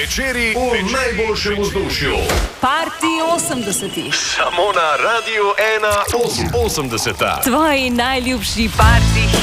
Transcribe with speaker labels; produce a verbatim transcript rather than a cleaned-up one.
Speaker 1: večeri v najboljšem vzdušju.
Speaker 2: Parti osemdesetih.
Speaker 1: Samo na Radiu ena osemdeseta.
Speaker 2: Tvoji najljubši parti.